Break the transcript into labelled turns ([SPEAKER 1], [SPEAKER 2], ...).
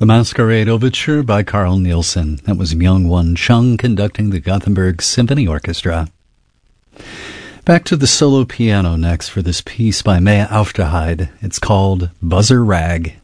[SPEAKER 1] The Masquerade Overture by Carl Nielsen. That was Myung-Won Chung conducting the Gothenburg Symphony Orchestra. Back to the solo piano next for this piece by Maya Aufderheide. It's called Buzzer Rag.